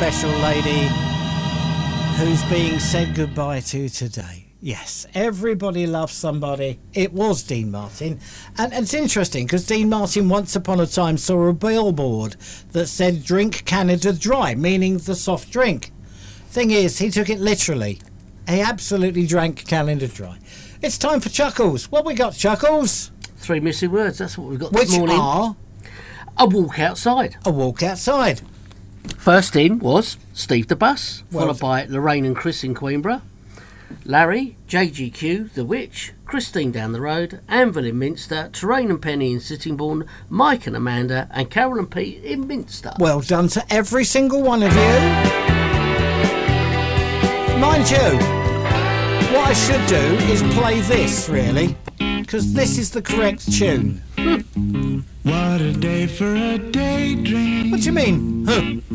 special lady who's being said goodbye to today. Yes, everybody loves somebody. It was Dean Martin. And it's interesting because Dean Martin once upon a time saw a billboard that said drink Canada Dry, meaning the soft drink. Thing is, he took it literally. He absolutely drank Canada Dry. It's time for Chuckles. What we got, Chuckles? 3 missing words, that's what we've got this morning. Which are? A walk outside. A walk outside. First in was Steve the Bus, Well, followed by Lorraine and Chris in Queenborough, Larry, JGQ, The Witch, Christine down the road, Anvil in Minster, Terrain and Penny in Sittingbourne, Mike and Amanda, and Carol and Pete in Minster. Well done to every single one of you. Mind you, what I should do is play this, really, because this is the correct tune. What a day for a daydream. What do you mean? Huh?